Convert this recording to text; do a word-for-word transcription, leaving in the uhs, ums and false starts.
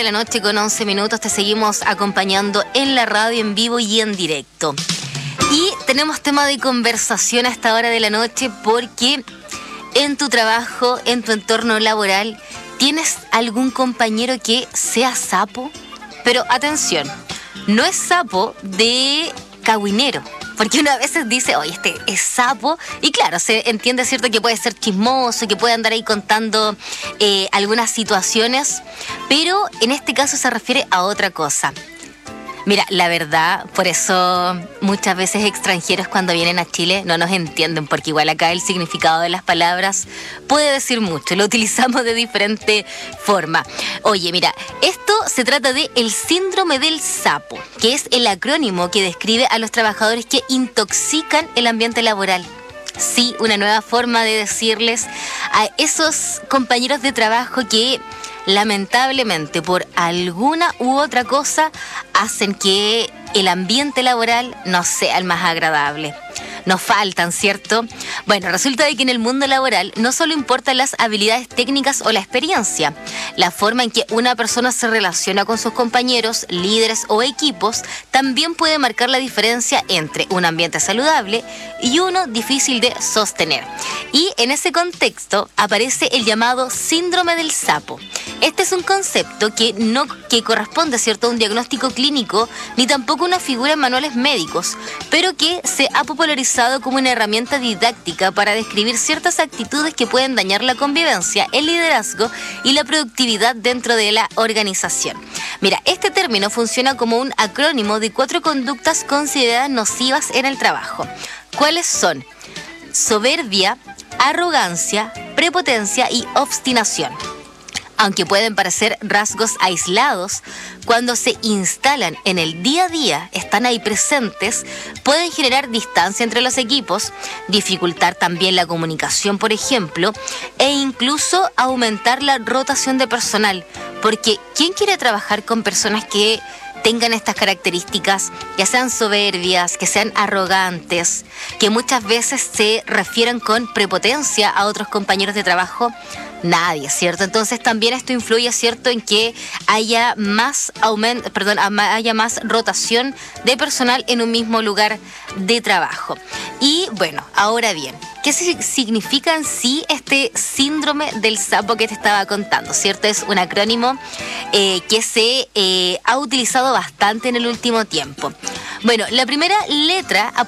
la noche con once minutos. Te seguimos acompañando en la radio, en vivo y en directo. Y tenemos tema de conversación a esta hora de la noche porque en tu trabajo, en tu entorno laboral, ¿tienes algún compañero que sea sapo? Pero atención, no es sapo de cagüinero. Porque uno a veces dice, oye, este es sapo. Y claro, se entiende, ¿cierto?, que puede ser chismoso, que puede andar ahí contando eh, algunas situaciones. Pero en este caso se refiere a otra cosa. Mira, la verdad, por eso muchas veces extranjeros cuando vienen a Chile no nos entienden, porque igual acá el significado de las palabras puede decir mucho, lo utilizamos de diferente forma. Oye, mira, esto se trata de el síndrome del sapo, que es el acrónimo que describe a los trabajadores que intoxican el ambiente laboral. Sí, una nueva forma de decirles a esos compañeros de trabajo que lamentablemente por alguna u otra cosa hacen que el ambiente laboral no sea el más agradable. Nos faltan, ¿cierto? Bueno, resulta de que en el mundo laboral no solo importan las habilidades técnicas o la experiencia, la forma en que una persona se relaciona con sus compañeros, líderes o equipos también puede marcar la diferencia entre un ambiente saludable y uno difícil de sostener. Y en ese contexto aparece el llamado síndrome del sapo. Este es un concepto que no que corresponde, ¿cierto?, a un diagnóstico clínico ni tampoco a una figura en manuales médicos, pero que se ha popularizado como una herramienta didáctica para describir ciertas actitudes que pueden dañar la convivencia, el liderazgo y la productividad dentro de la organización. Mira, este término funciona como un acrónimo de cuatro conductas consideradas nocivas en el trabajo. ¿Cuáles son? Soberbia, arrogancia, prepotencia y obstinación. Aunque pueden parecer rasgos aislados, cuando se instalan en el día a día, están ahí presentes, pueden generar distancia entre los equipos, dificultar también la comunicación, por ejemplo, e incluso aumentar la rotación de personal. Porque ¿quién quiere trabajar con personas que tengan estas características, que sean soberbias, que sean arrogantes, que muchas veces se refieran con prepotencia a otros compañeros de trabajo? Nadie, ¿cierto? Entonces también esto influye, ¿cierto?, en que haya más aumento, perdón, haya más rotación de personal en un mismo lugar de trabajo. Y bueno, ahora bien, ¿qué significa en sí este síndrome del sapo que te estaba contando? ¿Cierto? Es un acrónimo eh, que se eh, ha utilizado bastante en el último tiempo. Bueno, la primera letra